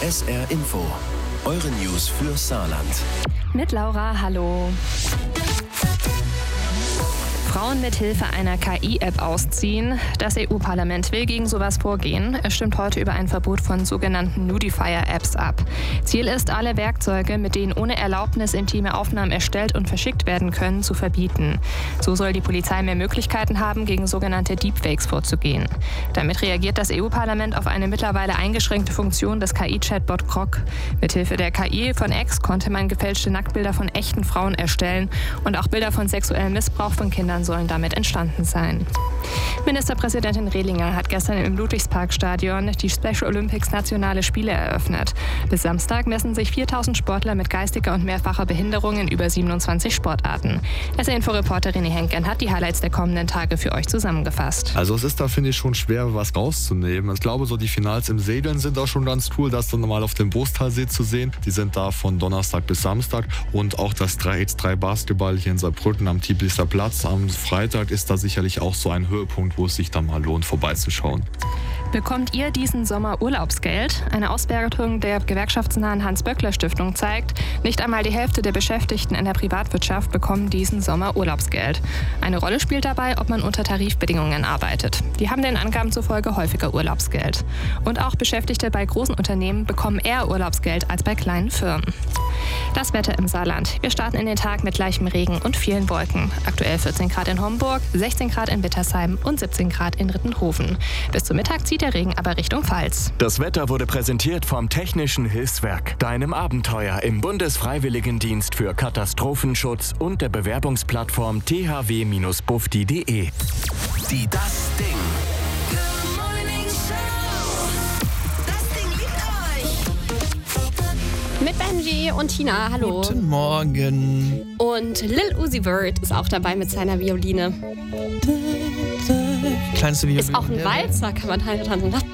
SR Info, eure News für Saarland. Mit Laura, hallo. Frauen mit Hilfe einer KI-App ausziehen. Das EU-Parlament will gegen sowas vorgehen. Es stimmt heute über ein Verbot von sogenannten Nudifier-Apps ab. Ziel ist, alle Werkzeuge, mit denen ohne Erlaubnis intime Aufnahmen erstellt und verschickt werden können, zu verbieten. So soll die Polizei mehr Möglichkeiten haben, gegen sogenannte Deepfakes vorzugehen. Damit reagiert das EU-Parlament auf eine mittlerweile eingeschränkte Funktion des KI-Chatbot Grok. Mithilfe der KI von X konnte man gefälschte Nacktbilder von echten Frauen erstellen und auch Bilder von sexuellem Missbrauch von Kindern sollen damit entstanden sein. Ministerpräsidentin Rehlinger hat gestern im Ludwigsparkstadion die Special Olympics Nationale Spiele eröffnet. Bis Samstag messen sich 4000 Sportler mit geistiger und mehrfacher Behinderung in über 27 Sportarten. SR-Info-Reporter René Henken hat die Highlights der kommenden Tage für euch zusammengefasst. Also es ist da, finde ich, schon schwer, was rauszunehmen. Ich glaube, so die Finals im Segeln sind da schon ganz cool, das dann mal auf dem Brusttalsee zu sehen. Die sind da von Donnerstag bis Samstag. Und auch das 3x3 Basketball hier in Saarbrücken am Tiblisser Platz am Freitag ist da sicherlich auch so ein Höhepunkt, wo es sich dann mal lohnt, vorbeizuschauen. Bekommt ihr diesen Sommer Urlaubsgeld? Eine Auswertung der gewerkschaftsnahen Hans-Böckler-Stiftung zeigt, nicht einmal die Hälfte der Beschäftigten in der Privatwirtschaft bekommen diesen Sommer Urlaubsgeld. Eine Rolle spielt dabei, ob man unter Tarifbedingungen arbeitet. Die haben den Angaben zufolge häufiger Urlaubsgeld. Und auch Beschäftigte bei großen Unternehmen bekommen eher Urlaubsgeld als bei kleinen Firmen. Das Wetter im Saarland. Wir starten in den Tag mit leichtem Regen und vielen Wolken. Aktuell 14 Grad in Homburg, 16 Grad in Wittersheim und 17 Grad in Rittenhofen. Bis zum Mittag zieht der Regen aber Richtung Pfalz. Das Wetter wurde präsentiert vom Technischen Hilfswerk, deinem Abenteuer im Bundesfreiwilligendienst für Katastrophenschutz und der Bewerbungsplattform thw-bufdi.de. Die Das Ding. Mit Benji und Tina, hallo. Guten Morgen. Und Lil Uzi Vert ist auch dabei mit seiner Violine. Kleinste Violine. Ist auch ein Walzer, kann man halt dran.